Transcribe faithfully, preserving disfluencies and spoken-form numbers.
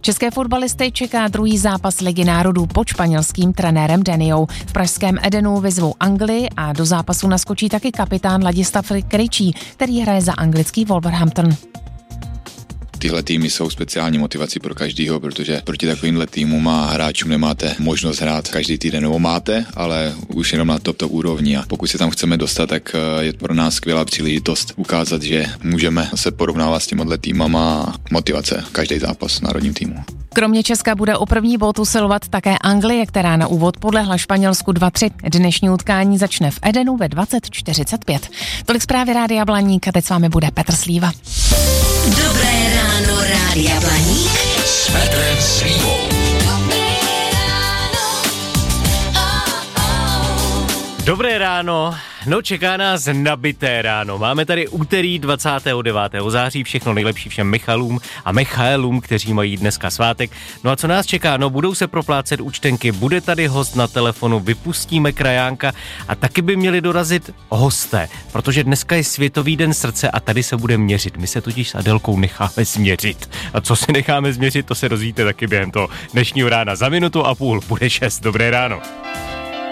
České fotbalisty čeká druhý zápas Ligy národů pod španělským trenérem Deniou. V pražském Edenu vyzvou Anglii a do zápasu naskočí taky kapitán Ladislav Krejčí, který hraje za anglický Wolverhampton. Tyhle týmy jsou speciální motivací pro každýho, protože proti takovýmhle týmům a hráčům nemáte možnost hrát každý týden, nebo máte, ale už jenom na top, top úrovni. A pokud se tam chceme dostat, tak je pro nás skvělá příležitost ukázat, že můžeme se porovnávat s těmihle týmama a motivace každý zápas v národním týmu. Kromě Česka bude o první bod usilovat také Anglie, která na úvod podlehla Španělsku dva tři. Dnešní utkání začne v Edenu ve dvacet čtyřicet pět. Tolik zprávy Rádia Blaník a teď s vámi bude Petr Slíva. Dobré ráno, Rádia Blaník s Petrem Slívou. Dobré ráno, no čeká nás nabité ráno. Máme tady úterý dvacátého devátého září, všechno nejlepší všem Michalům a Michaelům, kteří mají dneska svátek. No a co nás čeká? No budou se proplácet účtenky, bude tady host na telefonu, vypustíme krajánka a taky by měli dorazit hosté, protože dneska je Světový den srdce a tady se bude měřit. My se totiž s Adelkou necháme změřit. A co si necháme změřit, to se dozvíte taky během toho dnešního rána. Za minutu a půl bude šest. Dobré ráno.